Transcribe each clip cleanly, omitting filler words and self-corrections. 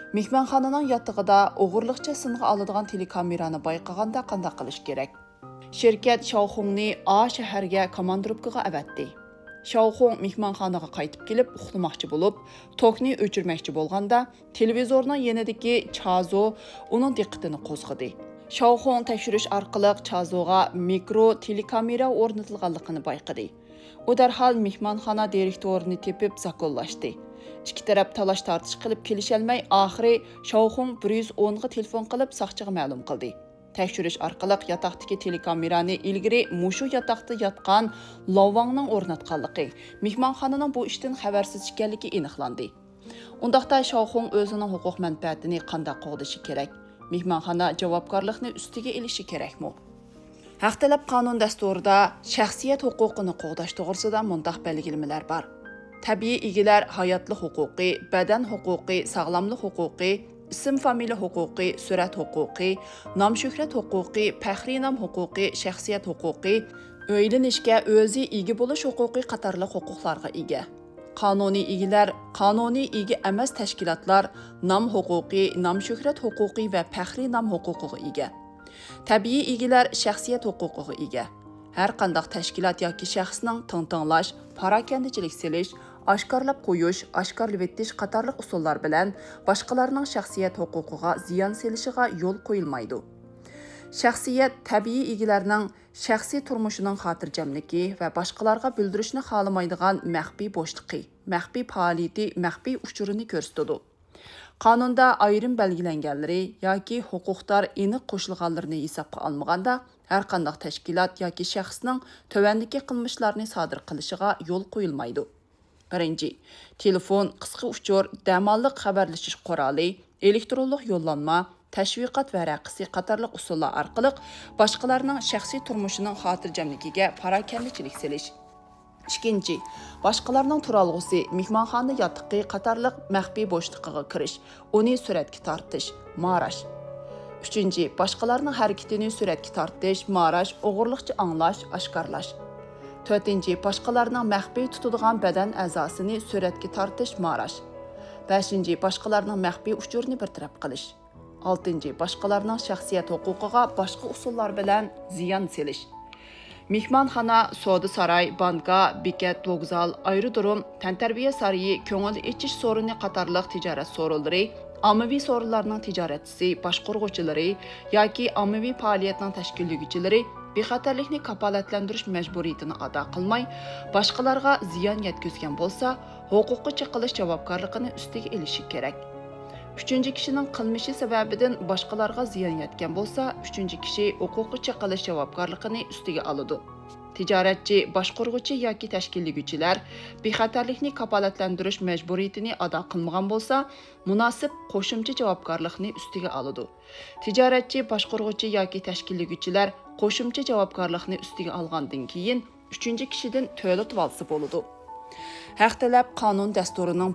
Mehmonxonaning yottig'ida o'g'irliqcha singa oladigan telekamerani bayqaganda qanday qilish kerak? Şirket Xiaohongni A shaharga komandировкаga avatdi. Xiaohong mehmonxonaga qaytib kelib uxlamoqchi bo'lib, tokni o'chirmoqchi bo'lganda, televizorning yanidagi Chazo uning diqqatini qo'zg'adi. Xiaohong tekshirish orqali Chazoga mikro telekamera o'rnatilganligini bayqadi. U darhol mehmonxona direktorini tepib zakollashdi. İki taraf talash tartish qilib kelisholmay, oxiri Xiaohong 110 ga telefon qilib soqchiga ma'lum qildi. Tekshirish orqali yotoqdagi telekamerani ilgari mushu yotoqda yotgan Lovangning o'rnatganligi, mehmonxonaning bu ishdan xabarsiz ekanligi aniqlandi. Undaqda Xiaohong o'zining huquq manfaatini qanday qo'g'dishi kerak? Mehmonxona javobgarlikni ustiga elishi kerakmi? Haqtalab qonun dasturida shaxsiyat huquqini qo'g'dash to'g'risida mundaq belgilamalar bor. Tabiiy egilar hayotlik huquqi, badan huquqi, sog'lomlik huquqi, ism familiya huquqi, surat huquqi, nom shuhrat huquqi, faxriy nom huquqi, shaxsiyat huquqi, o'ylanishga o'zi ega bo'lish huquqi qatorliq huquqlarga ega. Qonuniy egilar, qonuniy ega emas tashkilotlar nom huquqi, nom shuhrat huquqi va faxriy nom huquqiga ega. Tabiiy egilar shaxsiyat huquqiga ega. Har qanday tashkilot yoki shaxsning tingtinglash, parakandichilik selish, oshkorlab qo'yish, oshkorlab etish qatorliq usullar bilan boshqalarning shaxsiyat huquqiga ziyon selishiga yo'l qo'yilmaydi. Shaxsiyat tabiiy egilarning shaxsiy turmushining xotirjamligi va boshqalarga bildirishni xohlamaydigan maxfiy bo'shliqi, maxfiy faoliyati, maxfiy uchurini ko'rsatadi. Qonunda ayrim belgilanganlari yoki huquqlar aniq qo'shilganlarini hisobga olmaganda, har qanday tashkilot yoki shaxsning tövandagi qilmishlarni sodir qilishiga yo'l qo'yilmaydi. Birinchi, telefon, qisqa uchur, damonliq xabarlashish quroli, elektronlik yo'llanma, tashviqot varaqasi qatorliq usullar orqali boshqalarning shaxsiy turmushining xotirjamligiga parakandichilik selish. Ikkinchi, boshqalarning turalg'usi, mehmonxona yotiqi qatorliq maxfiy bo'shliqiga kirish, uni suratga tortish, marash. Uchinchi, boshqalarning harakatini suratga tortish, marash, o'g'irlikcha anglash, oshkorlash. To'rtinchi, boshqalarning maxfiy tutadigan badan a'zosini suratga tortish, marash. Beshinchi, boshqalarning maxfiy uchurini bartaraf qilish. Oltinchi, boshqalarning shaxsiyat huquqiga boshqa usullar bilan ziyon selish. Mehmonxona, savdo saroy, banka, bekat, vokzal, aerodrom, tantarbiya saroyi, ko'ngil ichish so'rini qatorliq tijorat so'rinlari, ommaviy so'rinlarning tijoratchisi, boshqaruvchilari yoki ommaviy faoliyatning tashkillovchilari bexatarlikni kafolatlantirish majburiyatini ado qilmay, boshqalarga ziyon yetkazgan bo'lsa, huquqqa chiqilish javobgarligini ustiga olishi kerak. Uchinchi kishining qilmishi sababidan boshqalarga ziyon yetgan bo'lsa, uchinchi kishi huquqqa chiqilish javobgarligini ustiga oladi. Tijoratchi, boshqaruvchi yoki tashkillovchilar bexatarlikni kafolatlantirish majburiyatini ado qilmagan bo'lsa, munosib qo'shimcha javobgarlikni ustiga oladi. Tijoratchi, boshqaruvchi yoki tashkillovchilar qo'shimcha javobgarlikni ustiga olgandan keyin uchinchi kishidan to'lab olsa bo'ladi. Haqtalab qonun dasturining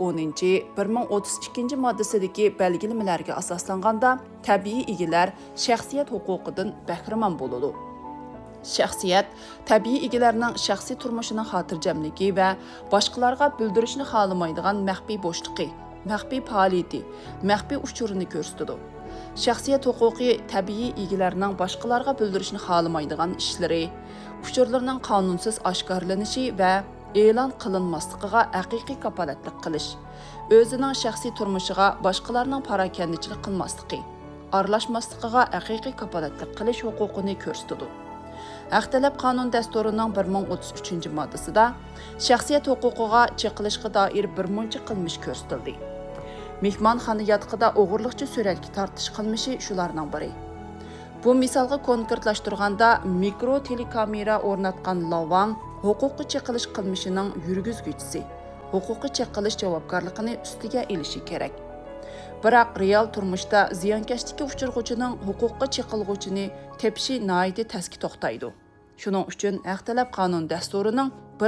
110-1032 moddasidagi belgilamalariga asoslanganda tabiiy egilar shaxsiyat huquqidan bahramand bo'ladi. Shaxsiyat tabiiy egilarning shaxsiy turmushining xotirjamligi va boshqalarga bildirishni xohlamaydigan maxfiy bo'shliqi, maxfiy faoliyati, maxfiy uchurini ko'rsatadi. Shaxsiyat huquqi tabiiy egilarning boshqalarga bildirishni xohlamaydigan ishlari, uchurlarning qonunsiz oshkorlanishi va e'lon qilinmasligiga haqiqiy kafolatlik qilish, o'zining shaxsiy turmushiga boshqalarning parakandichilik qilmasligi, aralashmasligiga haqiqiy kafolatlik qilish huquqini ko'rsatadi. Haqtalab qonun dasturining 1033-moddasida shaxsiyat huquqiga cheklashga doir bir muncha qilmish ko'rsatildi. Mehmonxona yotiqida o'g'irlikcha suratga tortish qilmishi shularning biri. Bu misolga konkretlashtirganda mikro telekamera o'rnatgan Lovang huquqqa cheqilish qilmishining yurgizguvchisi, huquqqa cheqilish javobgarligini ustiga olishi kerak. Biroq real turmushda ziyonkashlikka uchirg'uvchining huquqqa cheqilg'uvchini tepishi nihoyatda tezki to'xtaydi. Shuning uchun Haqtalab qonun dasturining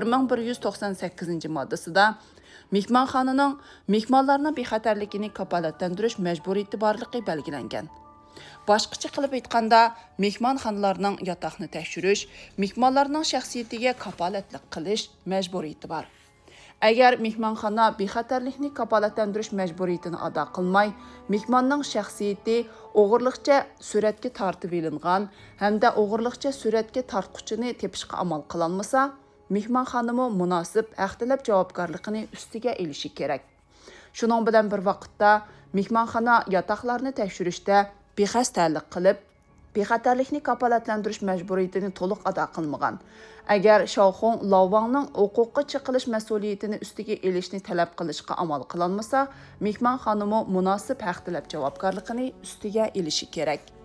1198-moddasida mehmonxonaning mehmonlarning bexatarligini kafolatlantirish majburiyati borligi belgilangan. Boshqacha qilib aytganda, mehmonxonalarning yotoqni tekshirish, mehmonlarning shaxsiyatiga kafolatlik qilish majburiyati bor. Agar mehmonxona bexatarlikni kafolatlantirish majburiyatini ado qilmay, mehmonning shaxsiyati o'g'irliqcha suratga tortib olingan hamda o'g'irliqcha suratga tortquchini tepishga amal qilinmasa, mehmonxonami munosib haq talab javobgarligini ustiga elishi kerak. Shuning bilan bir vaqtda mehmonxona yotoqlarni tekshirishda bexatarlik qilib, bexatarlikni kafolatlantirish majburiyatini to'liq ado qilmagan. Agar Xiaohong Laowangning huquqqa chiqilish mas'uliyatini ustiga elishni talab qilishga amal qilinmasa, mehmonxonami munosib haq talab javobgarligini ustiga elishi kerak.